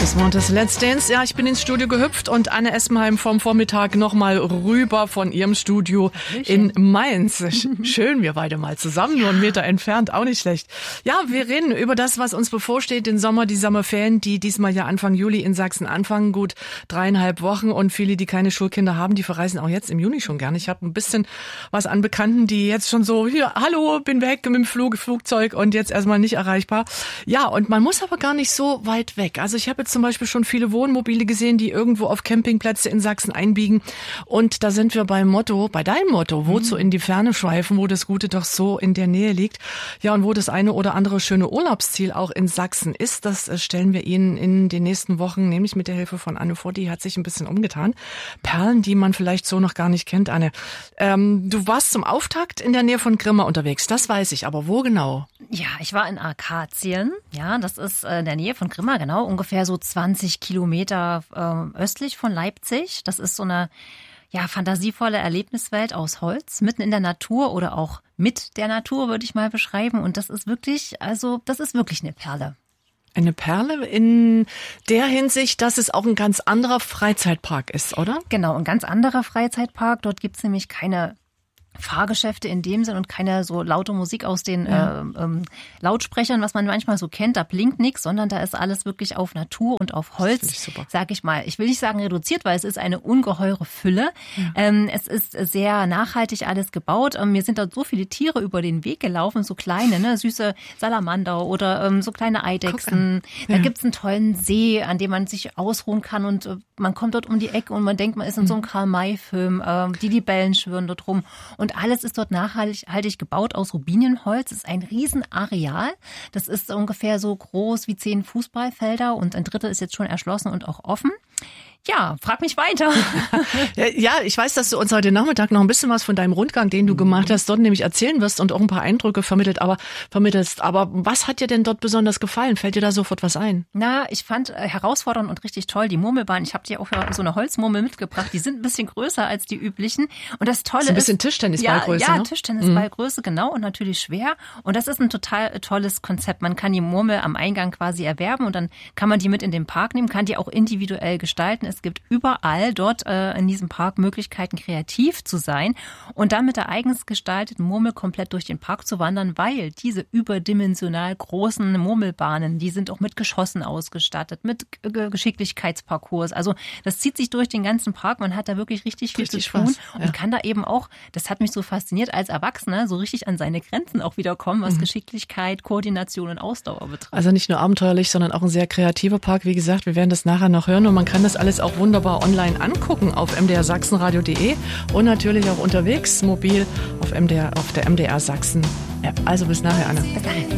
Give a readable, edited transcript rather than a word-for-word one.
Das war das Let's Dance. Ja, ich bin ins Studio gehüpft und Anne Essenheim vom Vormittag nochmal rüber von ihrem Studio in Mainz. Schön, wir beide mal zusammen, nur 1 Meter entfernt, auch nicht schlecht. Ja, wir reden über das, was uns bevorsteht, den Sommer, die Sommerferien, die diesmal ja Anfang Juli in Sachsen anfangen. Gut 3,5 Wochen und viele, die keine Schulkinder haben, die verreisen auch jetzt im Juni schon gerne. Ich habe ein bisschen was an Bekannten, die jetzt schon so, hier, hallo, bin weg mit dem Flugzeug und jetzt erstmal nicht erreichbar. Ja, und man muss aber gar nicht so weit weg. Also ich habe jetzt zum Beispiel schon viele Wohnmobile gesehen, die irgendwo auf Campingplätze in Sachsen einbiegen. Und da sind wir bei deinem Motto, wozu in die Ferne schweifen, wo das Gute doch so in der Nähe liegt. Ja, und wo das eine oder andere schöne Urlaubsziel auch in Sachsen ist, das stellen wir Ihnen in den nächsten Wochen, nämlich mit der Hilfe von Anne vor, die hat sich ein bisschen umgetan. Perlen, die man vielleicht so noch gar nicht kennt, Anne. Du warst zum Auftakt in der Nähe von Grimma unterwegs, das weiß ich, aber wo genau? Ja, ich war in Arkazien, ja, das ist in der Nähe von Grimma, genau, ungefähr so 20 Kilometer östlich von Leipzig. Das ist so eine fantasievolle Erlebniswelt aus Holz, mitten in der Natur oder auch mit der Natur, würde ich mal beschreiben. Und das ist wirklich eine Perle. Eine Perle in der Hinsicht, dass es auch ein ganz anderer Freizeitpark ist, oder? Genau, ein ganz anderer Freizeitpark. Dort gibt's nämlich keine Fahrgeschäfte in dem Sinn und keine so laute Musik aus den Lautsprechern, was man manchmal so kennt. Da blinkt nichts, sondern da ist alles wirklich auf Natur und auf Holz, sag ich mal. Ich will nicht sagen reduziert, weil es ist eine ungeheure Fülle. Ja. Es ist sehr nachhaltig alles gebaut. Mir sind dort so viele Tiere über den Weg gelaufen, so kleine, süße Salamander oder so kleine Eidechsen. Ja. Da gibt's einen tollen See, an dem man sich ausruhen kann und man kommt dort um die Ecke und man denkt, man ist in so einem Karl-May-Film. Die Libellen schwirren dort rum. Und alles ist dort nachhaltig gebaut aus Robinienholz. Es ist ein Riesenareal. Das ist ungefähr so groß wie 10 Fußballfelder und ein Drittel ist jetzt schon erschlossen und auch offen. Ja, frag mich weiter. Ja, ich weiß, dass du uns heute Nachmittag noch ein bisschen was von deinem Rundgang, den du gemacht hast, dort nämlich erzählen wirst und auch ein paar Eindrücke vermittelst. Aber was hat dir denn dort besonders gefallen? Fällt dir da sofort was ein? Na, ich fand herausfordernd und richtig toll die Murmelbahn. Ich habe dir auch so eine Holzmurmel mitgebracht. Die sind ein bisschen größer als die üblichen. Und das Tolle ist... ein bisschen Tischtennisballgröße, Ja, ne? Tischtennisballgröße, genau. Und natürlich schwer. Und das ist ein total tolles Konzept. Man kann die Murmel am Eingang quasi erwerben und dann kann man die mit in den Park nehmen, kann die auch individuell gestalten. Es gibt überall dort in diesem Park Möglichkeiten, kreativ zu sein und dann mit der eigens gestalteten Murmel komplett durch den Park zu wandern, weil diese überdimensional großen Murmelbahnen, die sind auch mit Geschossen ausgestattet, mit Geschicklichkeitsparcours. Also das zieht sich durch den ganzen Park. Man hat da wirklich richtig viel zu tun und kann da eben auch, das hat mich so fasziniert, als Erwachsener so richtig an seine Grenzen auch wieder kommen, was Geschicklichkeit, Koordination und Ausdauer betrifft. Also nicht nur abenteuerlich, sondern auch ein sehr kreativer Park. Wie gesagt, wir werden das nachher noch hören und man kann das alles auch wunderbar online angucken auf mdrsachsenradio.de und natürlich auch unterwegs mobil auf der MDR Sachsen App. Also bis nachher, Anne. Bis dahin.